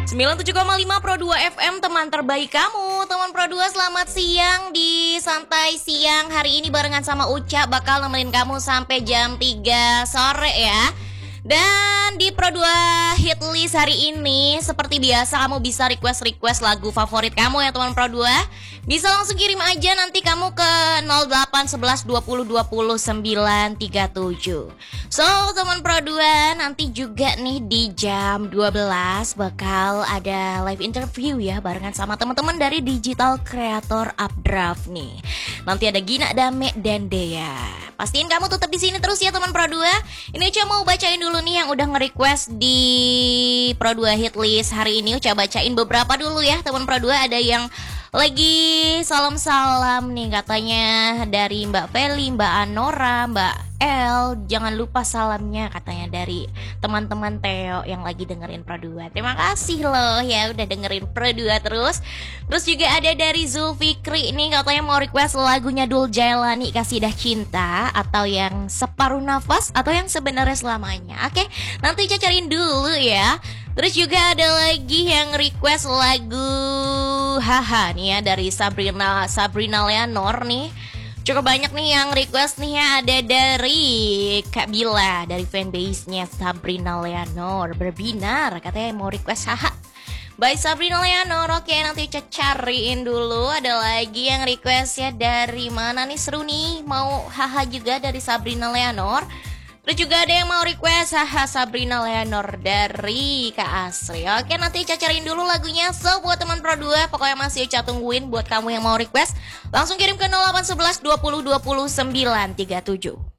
97,5 Pro 2 FM, teman terbaik kamu. Teman Pro 2, selamat siang di Santai Siang. Hari ini barengan sama Uca bakal nemenin kamu sampai jam 3 sore ya. Dan di Pro 2 Hit List hari ini, seperti biasa kamu bisa request lagu favorit kamu ya teman Pro 2. Bisa langsung kirim aja nanti kamu ke 0811 20 20 937. So teman Pro 2, nanti juga nih di jam 12 bakal ada live interview ya barengan sama teman-teman dari Digital Creator Updraft nih. Nanti ada Gina, Dame, dan Dea. Pastiin kamu tetap di sini terus ya teman Pro 2. Ini Uca mau bacain dulu nih yang udah nge-request di Pro 2 Hit List hari ini. Uca bacain beberapa dulu ya teman Pro 2. Ada yang lagi salam-salam nih katanya dari Mbak Feli, Mbak Anora, Mbak El. Jangan lupa salamnya katanya dari teman-teman Theo yang lagi dengerin Pro 2. Terima kasih loh ya udah dengerin Pro 2 terus. Terus juga ada dari Zulfikri nih katanya mau request lagunya Dul Jailani, Kasih Dah Cinta, atau yang Separuh Nafas, atau yang Sebenarnya Selamanya. Oke, nanti cariin dulu ya. Terus juga ada lagi yang request lagu Haha nih ya dari Sabrina Leonor nih. Cukup banyak nih yang request nih ya. Ada dari Kak Bila, dari fanbase-nya Sabrina Leonor. Berbinar katanya mau request Haha by Sabrina Leonor. Oke, nanti cariin dulu. Ada lagi yang request ya dari mana nih, seru nih, mau Haha juga dari Sabrina Leonor. Terus juga ada yang mau request Haha Sabrina Leonor dari Kak Asri. Oke, nanti cariin dulu lagunya. So buat teman Pro 2, pokoknya masih Ica tungguin. Buat kamu yang mau request, langsung kirim ke 0811 20 20 937.